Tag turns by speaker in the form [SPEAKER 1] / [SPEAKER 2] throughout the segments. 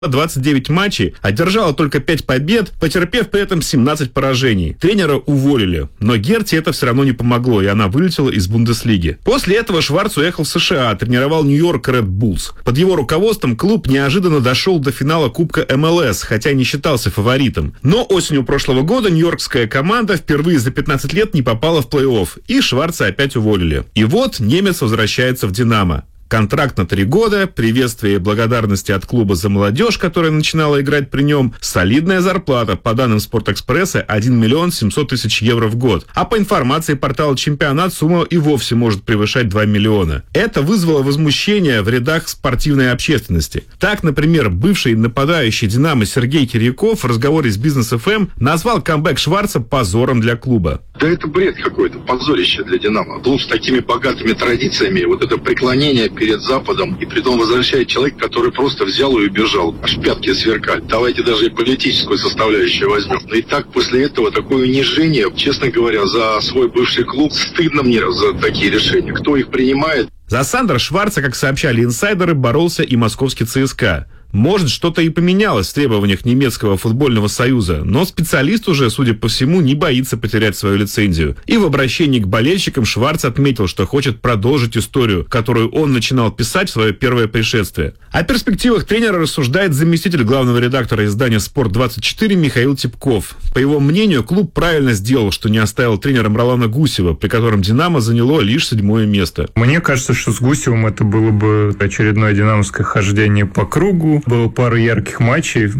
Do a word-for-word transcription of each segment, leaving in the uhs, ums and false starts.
[SPEAKER 1] двадцать девять матчей, одержала только пять побед, потерпев при этом семнадцать поражений. Тренера уволили, но Герти это все равно не помогло, и она вылетела из Бундеслиги. После этого Шварц уехал в США, тренировал Нью-Йорк Ред Буллс. Под его руководством клуб неожиданно дошел до финала Кубка эм эл эс, хотя не считался фаворитом. Но осенью прошлого года нью-йоркская команда впервые за пятнадцать лет не попала в плей-офф, и Шварца опять уволили. И вот немец возвращается в «Динамо». Контракт на три года, приветствие и благодарности от клуба за молодежь, которая начинала играть при нем, солидная зарплата, по данным Спортэкспресса, один миллион семьсот тысяч евро в год. А по информации портала «Чемпионат» сумма и вовсе может превышать два миллиона. Это вызвало возмущение в рядах спортивной общественности. Так, например, бывший нападающий «Динамо» Сергей Кирьяков в разговоре с Бизнес эф эм назвал камбэк Шварца позором для клуба.
[SPEAKER 2] Да это бред какой-то, позорище для «Динамо». Клуб с такими богатыми традициями, вот это преклонение перед Западом, и притом возвращает человек, который просто взял и убежал. Аж пятки сверкать. Давайте даже и политическую составляющую возьмем. Но и так после этого такое унижение, честно говоря, за свой бывший клуб, стыдно мне за такие решения. Кто их принимает?
[SPEAKER 1] За Сандра Шварца, как сообщали инсайдеры, боролся и московский ЦСКА. Может, что-то и поменялось в требованиях немецкого футбольного союза, но специалист уже, судя по всему, не боится потерять свою лицензию. И в обращении к болельщикам Шварц отметил, что хочет продолжить историю, которую он начинал писать в свое первое пришествие. О перспективах тренера рассуждает заместитель главного редактора издания «Спорт двадцать четыре» Михаил Типков. По его мнению, клуб правильно сделал, что не оставил тренером Ролана Гусева, при котором «Динамо» заняло лишь седьмое место.
[SPEAKER 3] Мне кажется, что с Гусевым это было бы очередное динамовское хождение по кругу. Было пару ярких матчей,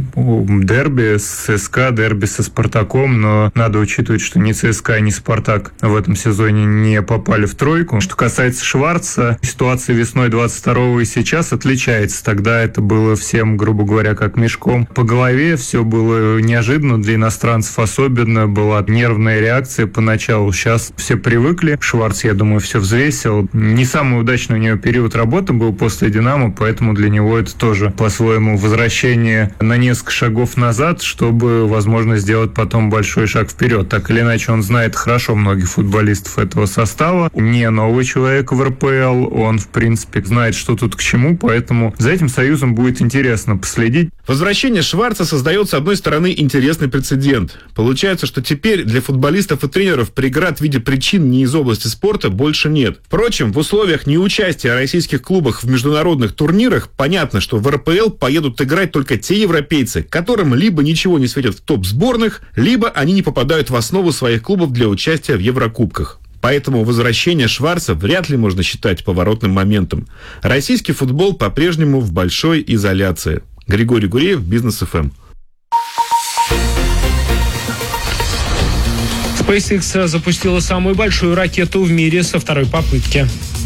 [SPEAKER 3] дерби с ЦСКА, дерби со Спартаком, но надо учитывать, что ни ЦСКА, ни Спартак в этом сезоне не попали в тройку. Что касается Шварца, ситуация весной двадцать второго и сейчас отличается. Тогда это было всем, грубо говоря, как мешком по голове, все было неожиданно для иностранцев, особенно была нервная реакция поначалу. Сейчас все привыкли. Шварц, я думаю, все взвесил. Не самый удачный у него период работы был после «Динамо», поэтому для него это тоже по-своему возвращение на несколько шагов назад, чтобы, возможно, сделать потом большой шаг вперед. Так или иначе, он знает хорошо многих футболистов этого состава. Не новый человек в эр пэ эл, он, в принципе, знает, что тут к чему, поэтому за этим союзом будет интересно последить.
[SPEAKER 1] Возвращение Шварца создает, с одной стороны, интересный прецедент. Получается, что теперь для футболистов и тренеров преград в виде причин не из области спорта больше нет. Впрочем, в условиях неучастия российских клубов в международных турнирах понятно, что в эр пэ эл поедут играть только те европейцы, которым либо ничего не светит в топ-сборных, либо они не попадают в основу своих клубов для участия в Еврокубках. Поэтому возвращение Шварца вряд ли можно считать поворотным моментом. Российский футбол по-прежнему в большой изоляции. Григорий Гуреев, Бизнес эф эм.
[SPEAKER 4] SpaceX запустила самую большую ракету в мире со второй попытки.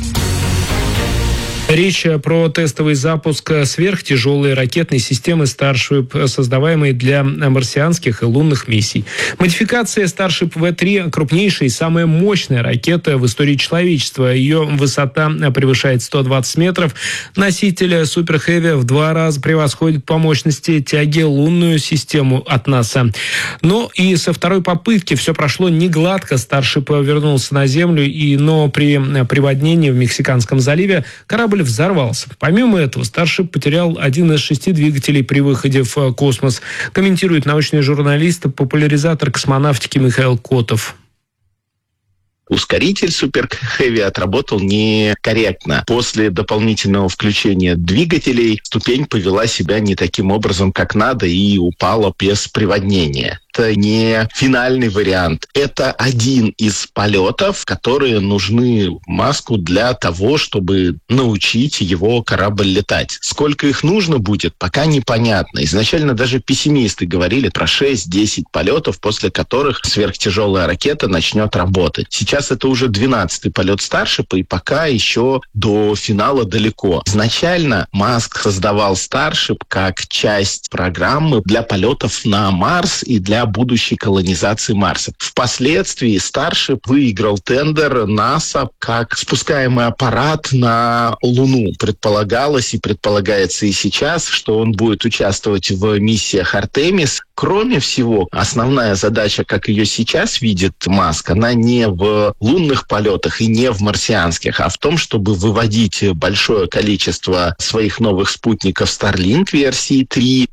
[SPEAKER 4] Речь про тестовый запуск сверхтяжелой ракетной системы Starship, создаваемой для марсианских и лунных миссий. Модификация Starship ви три – крупнейшая и самая мощная ракета в истории человечества. Ее высота превышает сто двадцать метров. Носитель Super Heavy в два раза превосходит по мощности тяги лунную систему от НАСА. Но и со второй попытки все прошло не гладко. Starship вернулся на Землю, и, но при приводнении в Мексиканском заливе корабль взорвался. Помимо этого, Starship потерял один из шести двигателей при выходе в космос, комментирует научный журналист, популяризатор космонавтики Михаил Котов.
[SPEAKER 5] Ускоритель Super Heavy отработал некорректно. После дополнительного включения двигателей ступень повела себя не таким образом, как надо, и упала без приводнения. Это не финальный вариант. Это один из полетов, которые нужны Маску для того, чтобы научить его корабль летать. Сколько их нужно будет, пока непонятно. Изначально даже пессимисты говорили про шесть-десять полетов, после которых сверхтяжелая ракета начнет работать. Сейчас это уже двенадцатый полет Старшипа, и пока еще до финала далеко. Изначально Маск создавал Старшип как часть программы для полетов на Марс и для для будущей колонизации Марса. Впоследствии Starship выиграл тендер НАСА как спускаемый аппарат на Луну. Предполагалось и предполагается и сейчас, что он будет участвовать в миссиях Артемис. Кроме всего, основная задача, как ее сейчас видит Маск, она не в лунных полетах и не в марсианских, а в том, чтобы выводить большое количество своих новых спутников Starlink версии три